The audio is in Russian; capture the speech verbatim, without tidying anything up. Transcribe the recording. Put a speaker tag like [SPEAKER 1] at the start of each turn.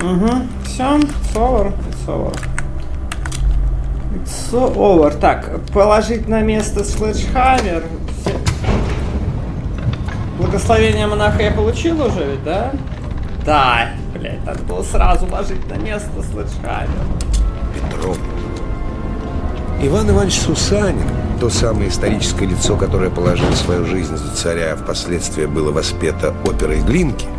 [SPEAKER 1] Угу. Все, it's over. It's over. It's over. Так, положить на место Sledgehammer. Все... Благословение монаха я получил уже, ведь, да? Да, блядь, надо было сразу ложить на место Sledgehammer.
[SPEAKER 2] Петров. Иван Иванович Сусанин, то самое историческое лицо, которое положило свою жизнь за царя, а впоследствии было воспето оперой Глинки,